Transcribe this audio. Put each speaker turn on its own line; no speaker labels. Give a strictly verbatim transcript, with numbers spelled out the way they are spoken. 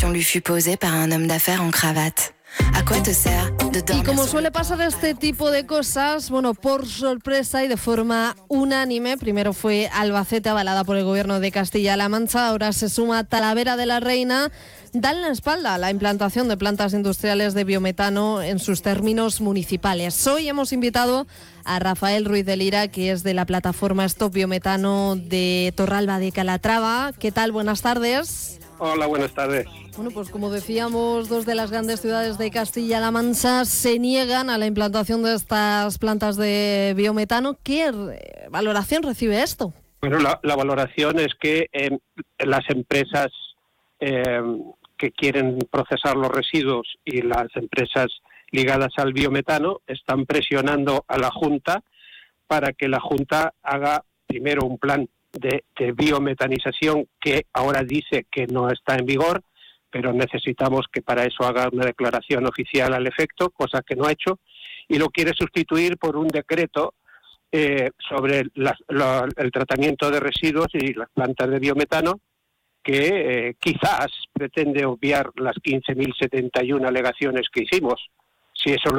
question lui fut posée par un homme d'affaires en cravate. ¿A quoi te sert de dormir?
Y como suele pasar este tipo de cosas, bueno, por sorpresa y de forma unánime, primero fue Albacete, avalada por el gobierno de Castilla-La Mancha, ahora se suma Talavera de la Reina, dan la espalda a la implantación de plantas industriales de biometano en sus términos municipales. Hoy hemos invitado a Rafael Ruiz de Lira, que es de la plataforma Stop Biometano de Torralba de Calatrava. ¿Qué tal? Buenas tardes.
Hola, buenas tardes.
Bueno, pues como decíamos, dos de las grandes ciudades de Castilla-La Mancha se niegan a la implantación de estas plantas de biometano. ¿Qué valoración recibe esto?
Bueno, la, la valoración es que eh, las empresas eh, que quieren procesar los residuos y las empresas ligadas al biometano están presionando a la Junta para que la Junta haga primero un plan de, de biometanización que ahora dice que no está en vigor, pero necesitamos que para eso haga una declaración oficial al efecto, cosa que no ha hecho, y lo quiere sustituir por un decreto eh, sobre la, la, el tratamiento de residuos y las plantas de biometano, que eh, quizás pretende obviar las quince mil setenta y una alegaciones que hicimos. Si eso lo